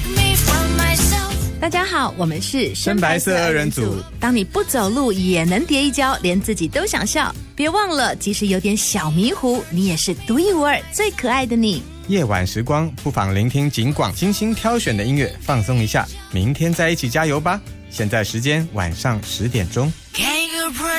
大家好，我们是深白色二人组。 当你不走路也能跌一跤，连自己都想笑。别忘了，即使有点小迷糊，你也是独一无二、最可爱的你。 夜晚时光，不妨聆听警广精心挑选的音乐，放松一下。明天再一起加油吧！现在时间晚上10点钟。